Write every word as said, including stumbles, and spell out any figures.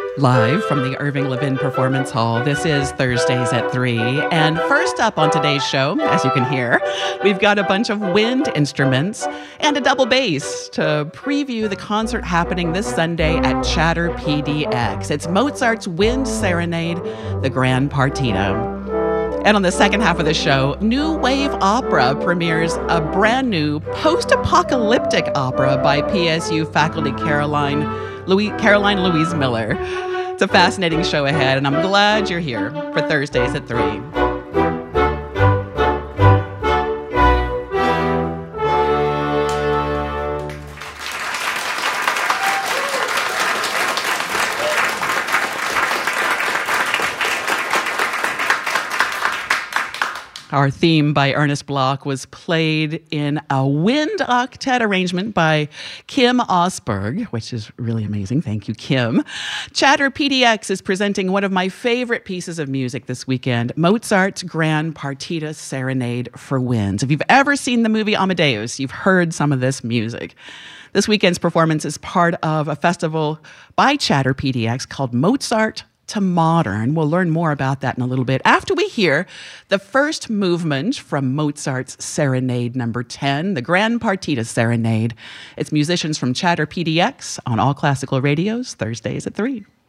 Live from the Irving Levin Performance Hall, this is Thursdays at three. And first up on today's show, as you can hear, we've got a bunch of wind instruments and a double bass to preview the concert happening this Sunday at Chatter P D X. It's Mozart's Wind Serenade, the Grand Partita. And on the second half of the show, New Wave Opera premieres a brand new post-apocalyptic opera by P S U faculty Caroline Louis, Caroline Louise Miller. It's a fascinating show ahead, and I'm glad you're here for Thursdays at three. Our theme by Ernest Bloch was played in a wind octet arrangement by Kim Osberg, which is really amazing. Thank you, Kim. Chatter P D X is presenting one of my favorite pieces of music this weekend, Mozart's Grand Partita Serenade for Winds. If you've ever seen the movie Amadeus, you've heard some of this music. This weekend's performance is part of a festival by Chatter P D X called Mozart to Modern. We'll learn more about that in a little bit after we hear the first movement from Mozart's Serenade number ten, the Grand Partita Serenade. It's musicians from Chatter P D X on All Classical Radios, Thursdays at three.